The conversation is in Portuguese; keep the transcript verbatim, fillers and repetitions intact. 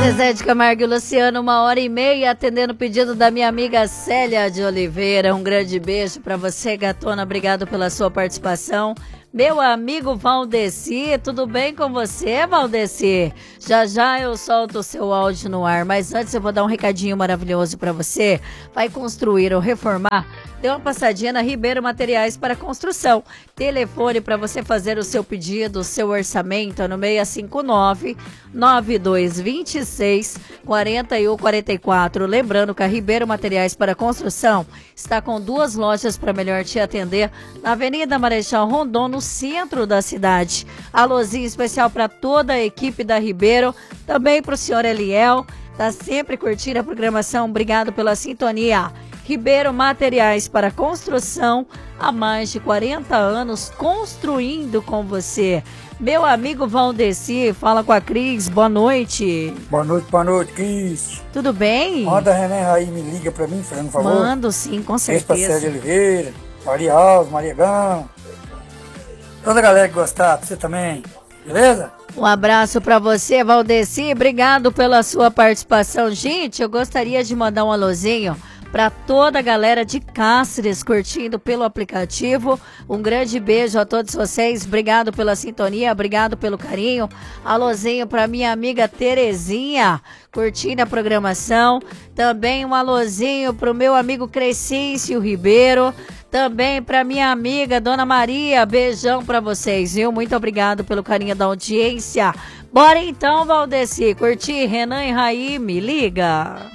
Zezé de Camargo e Luciano, uma hora e meia, atendendo o pedido da minha amiga Célia de Oliveira. Um grande beijo pra você, gatona. Obrigado pela sua participação. Meu amigo Valdeci, tudo bem com você, Valdeci? Já já eu solto o seu áudio no ar, mas antes eu vou dar um recadinho maravilhoso pra você. Vai construir ou reformar? Dê uma passadinha na Ribeiro Materiais para Construção. Telefone para você fazer o seu pedido, o seu orçamento é no seis cinco nove, nove dois dois seis, quatro um quatro quatro. Lembrando que a Ribeiro Materiais para Construção está com duas lojas para melhor te atender na Avenida Marechal Rondon, no centro da cidade. Alôzinho especial para toda a equipe da Ribeiro, também para o senhor Eliel, tá sempre curtindo a programação. Obrigado pela sintonia. Ribeiro Materiais para Construção, há mais de quarenta anos construindo com você. Meu amigo Valdeci, fala com a Cris, boa noite. Boa noite, boa noite, Cris. Tudo bem? Manda a René aí, me liga pra mim, fazendo um favor. Mando sim, com certeza. de Oliveira, Maria Alves, Maria Gão. Toda a galera que gostar, pra você também, beleza? Um abraço para você, Valdeci, obrigado pela sua participação. Gente, eu gostaria de mandar um alôzinho para toda a galera de Cáceres curtindo pelo aplicativo. Um grande beijo a todos vocês. Obrigado pela sintonia, obrigado pelo carinho. Alôzinho para minha amiga Terezinha, curtindo a programação. Também um alôzinho para o meu amigo Crescêncio Ribeiro. Também para minha amiga Dona Maria. Beijão para vocês, viu? Muito obrigado pelo carinho da audiência. Bora então, Valdeci, curtir Renan e Raí, me liga.